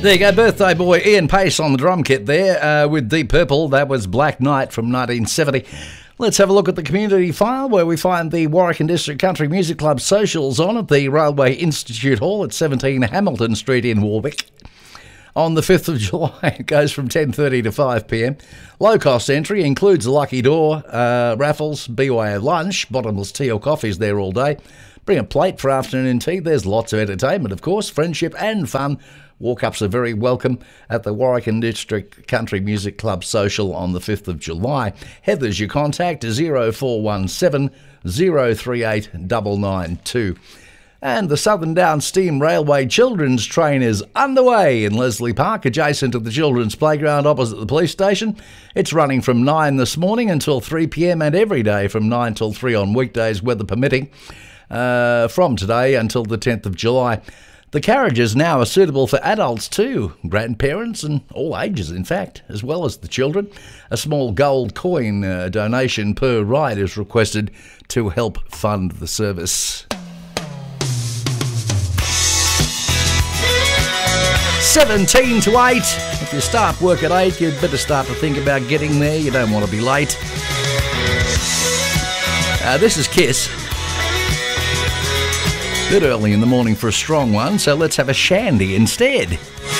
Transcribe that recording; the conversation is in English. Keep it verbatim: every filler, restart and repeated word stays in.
There you go, birthday boy Ian Pace on the drum kit there uh, with Deep Purple. That was Black Knight from nineteen seventy. Let's have a look at the community file where we find the Warwick and District Country Music Club socials on at the Railway Institute Hall at seventeen Hamilton Street in Warwick. On the fifth of July, it goes from ten thirty to five p m. Low-cost entry includes a lucky door, uh, raffles, B Y O lunch, bottomless tea or coffees there all day. Bring a plate for afternoon tea. There's lots of entertainment, of course, friendship and fun. Walk-ups are very welcome at the Warwick and District Country Music Club social on the fifth of July. Heather's your contact, zero four one seven, zero three eight nine nine two. And the Southern Downs Steam Railway Children's Train is underway in Leslie Park, adjacent to the Children's Playground opposite the police station. It's running from nine this morning until three p m and every day from nine till three on weekdays, weather permitting, uh, from today until the tenth of July. The carriages now are suitable for adults too, grandparents and all ages in fact, as well as the children. A small gold coin uh, donation per ride is requested to help fund the service. seventeen to eight. If you start work at eight, you'd better start to think about getting there. You don't want to be late. Uh, this is Kiss. Bit early in the morning for a strong one, so let's have a shandy instead.